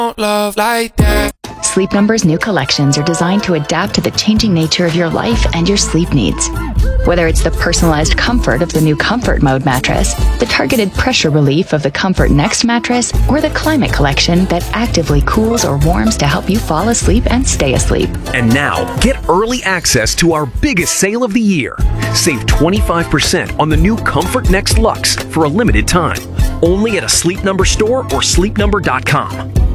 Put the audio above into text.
love like that. Sleep Number's new collections are designed to adapt to the changing nature of your life and your sleep needs. Whether it's the personalized comfort of the new Comfort Mode mattress, the targeted pressure relief of the Comfort Next mattress, or the Climate Collection that actively cools or warms to help you fall asleep and stay asleep. And now, get early access to our biggest sale of the year. Save 25% on the new Comfort Next Luxe for a limited time. Only at a Sleep Number store or sleepnumber.com.